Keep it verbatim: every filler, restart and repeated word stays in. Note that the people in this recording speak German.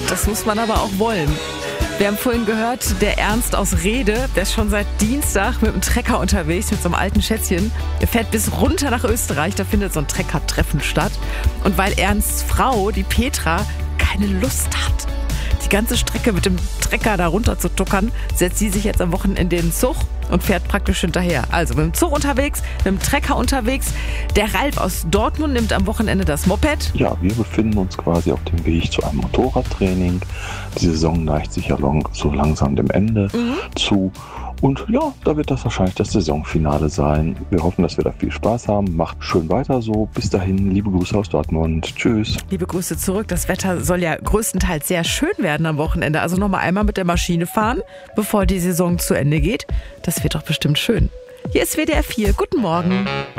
Das muss man aber auch wollen. Wir haben vorhin gehört, der Ernst aus Rede, der ist schon seit Dienstag mit dem Trecker unterwegs, mit so einem alten Schätzchen. Er fährt bis runter nach Österreich, da findet so ein Treckertreffen statt. Und weil Ernsts Frau, die Petra, keine Lust hat, die ganze Strecke mit dem Trecker da runter zu tuckern, setzt sie sich jetzt am Wochenende in den Zug und fährt praktisch hinterher. Also mit dem Zug unterwegs, mit dem Trecker unterwegs. Der Ralf aus Dortmund nimmt am Wochenende das Moped. Ja, wir befinden uns quasi auf dem Weg zu einem Motorradtraining. Die Saison neigt sich ja lang, so langsam dem Ende mhm. zu. Und ja, da wird das wahrscheinlich das Saisonfinale sein. Wir hoffen, dass wir da viel Spaß haben. Macht schön weiter so. Bis dahin, liebe Grüße aus Dortmund. Tschüss. Liebe Grüße zurück. Das Wetter soll ja größtenteils sehr schön werden am Wochenende. Also nochmal einmal mit der Maschine fahren, bevor die Saison zu Ende geht. Das wird doch bestimmt schön. Hier ist W D R vier. Guten Morgen.